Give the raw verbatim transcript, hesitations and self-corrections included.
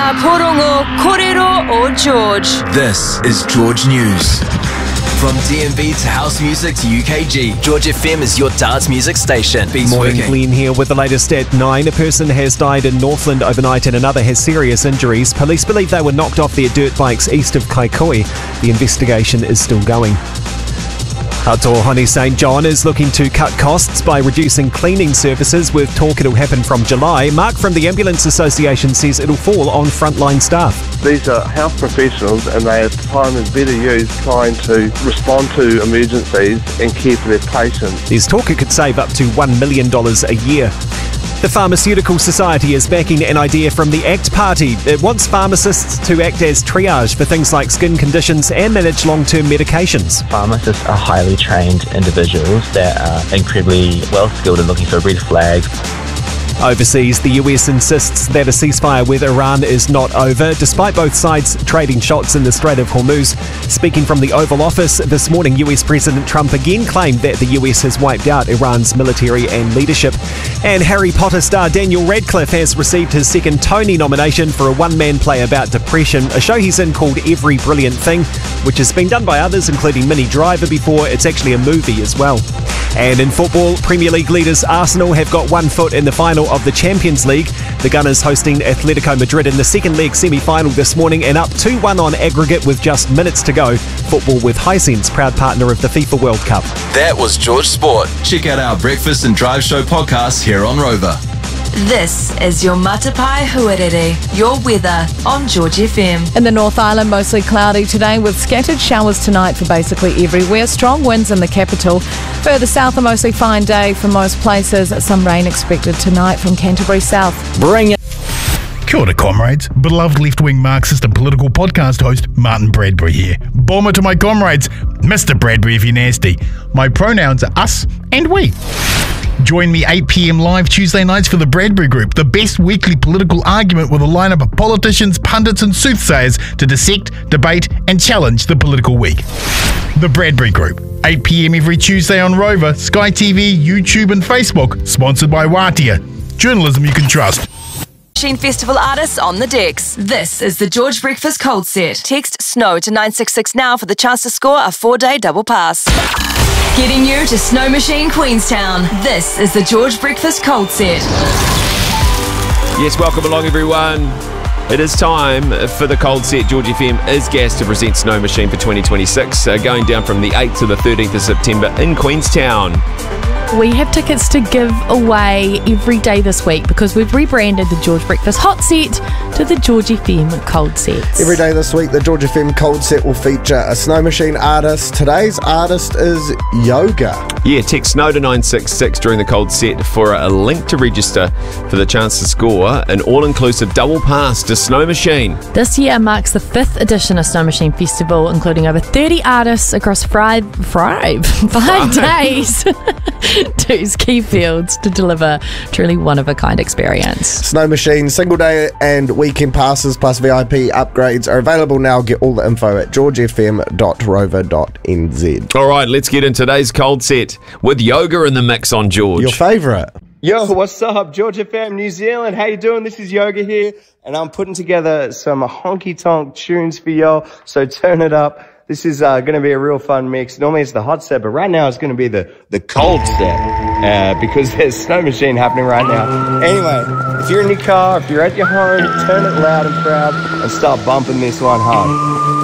Ngā porongo kōrero o George. This is George News. From D M V to house music to U K G, George F M is your dance music station. Beats Morning, working. Glenn here with the latest at nine. A person has died in Northland overnight and another has serious injuries. Police believe they were knocked off their dirt bikes east of Kaikoui. The investigation is still going. Hatohone Saint John is looking to cut costs by reducing cleaning services, with talk it'll happen from July. Mark from the Ambulance Association says it'll fall on frontline staff. These are health professionals and their time is better used trying to respond to emergencies and care for their patients. There's talk it could save up to one million dollars a year. The Pharmaceutical Society is backing an idea from the ACT Party. It wants pharmacists to act as triage for things like skin conditions and manage long-term medications. Pharmacists are highly trained individuals that are incredibly well skilled in looking for red flags. Overseas, the U S insists that a ceasefire with Iran is not over, despite both sides trading shots in the Strait of Hormuz. Speaking from the Oval Office this morning, U S President Trump again claimed that the U S has wiped out Iran's military and leadership. And Harry Potter star Daniel Radcliffe has received his second Tony nomination for a one-man play about depression, a show he's in called Every Brilliant Thing, which has been done by others, including Minnie Driver before. It's actually a movie as well. And in football, Premier League leaders Arsenal have got one foot in the final of the Champions League. The Gunners hosting Atletico Madrid in the second leg semi-final this morning and up two one on aggregate with just minutes to go. Football with Hisense, proud partner of the FIFA World Cup. That was George Sport. Check out our Breakfast and Drive Show podcast here on Rover. This is your Matapai Huarere, your weather on George F M. In the North Island, mostly cloudy today with scattered showers tonight for basically everywhere. Strong winds in the capital. Further south, a mostly fine day for most places. Some rain expected tonight from Canterbury South. Bring it. Kia ora, comrades. Beloved left-wing Marxist and political podcast host Martin Bradbury here. Bomber to my comrades, Mister Bradbury if you're nasty. My pronouns are us and we. Join me eight p.m. live Tuesday nights for the Bradbury Group, the best weekly political argument with a lineup of politicians, pundits and soothsayers to dissect, debate and challenge the political week. The Bradbury Group, eight p.m. every Tuesday on Rover, Sky T V, YouTube and Facebook, sponsored by Watia. Journalism you can trust. Machine Festival artists on the decks. This is the George Breakfast Cold Set. Text SNOW to nine six six now for the chance to score a four-day double pass. Getting you to Snow Machine Queenstown. This is the George Breakfast Cold Set. Yes, welcome along everyone. It is time for the Cold Set. George F M is gassed to present Snow Machine for twenty twenty-six, uh, going down from the eighth to the thirteenth of September in Queenstown. We have tickets to give away every day this week because we've rebranded the George Breakfast Hot Set to the George F M Cold Set. Every day this week, the George F M Cold Set will feature a Snow Machine artist. Today's artist is Yoga. Yeah, text SNOW to nine six six during the Cold Set for a link to register for the chance to score an all-inclusive double pass to Snow Machine. This year marks the fifth edition of Snow Machine Festival, including over thirty artists across five, five, five days. to ski fields to deliver truly one-of-a-kind experience. Snow Machine single day and weekend passes plus V I P upgrades are available now. Get all the info at george f m dot rover dot n z. All right, let's get in today's Cold Set with Yoga in the mix on George. Your favourite. Yo, what's up? George F M New Zealand. How you doing? This is Yoga here, and I'm putting together some honky-tonk tunes for y'all, so turn it up. This is uh, going to be a real fun mix. Normally it's the hot set, but right now it's going to be the, the cold set uh, because there's Snow Machine happening right now. Anyway, if you're in your car, if you're at your home, turn it loud and proud and start bumping this one hard.